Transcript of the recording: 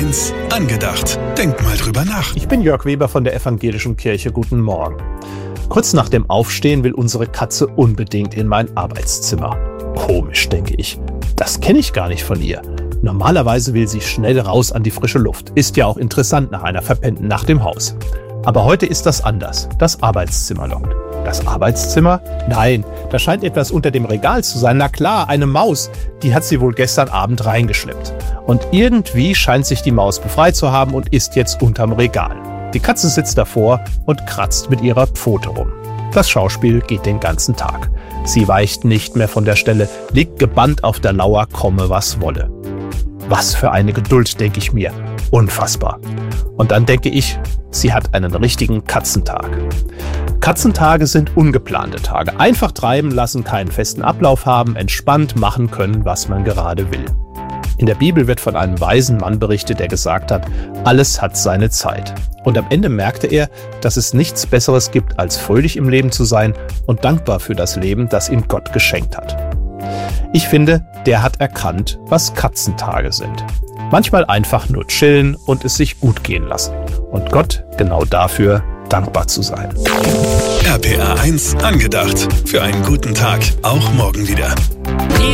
1 angedacht. Denk mal drüber nach. Ich bin Jörg Weber von der Evangelischen Kirche. Guten Morgen. Kurz nach dem Aufstehen will unsere Katze unbedingt in mein Arbeitszimmer. Komisch, denke ich. Das kenne ich gar nicht von ihr. Normalerweise will sie schnell raus an die frische Luft. Ist ja auch interessant nach einer verpennten Nacht im Haus. Aber heute ist das anders. Das Arbeitszimmer lockt. Das Arbeitszimmer? Nein, da scheint etwas unter dem Regal zu sein. Na klar, eine Maus. Die hat sie wohl gestern Abend reingeschleppt. Und irgendwie scheint sich die Maus befreit zu haben und ist jetzt unterm Regal. Die Katze sitzt davor und kratzt mit ihrer Pfote rum. Das Schauspiel geht den ganzen Tag. Sie weicht nicht mehr von der Stelle, liegt gebannt auf der Lauer, komme was wolle. Was für eine Geduld, denke ich mir. Unfassbar. Und dann denke ich, sie hat einen richtigen Katzentag. Katzentage sind ungeplante Tage. Einfach treiben lassen, keinen festen Ablauf haben, entspannt machen können, was man gerade will. In der Bibel wird von einem weisen Mann berichtet, der gesagt hat, alles hat seine Zeit. Und am Ende merkte er, dass es nichts Besseres gibt, als fröhlich im Leben zu sein und dankbar für das Leben, das ihm Gott geschenkt hat. Ich finde, der hat erkannt, was Katzentage sind. Manchmal einfach nur chillen und es sich gut gehen lassen. Und Gott genau dafür dankbar zu sein. RPA 1 angedacht. Für einen guten Tag, auch morgen wieder.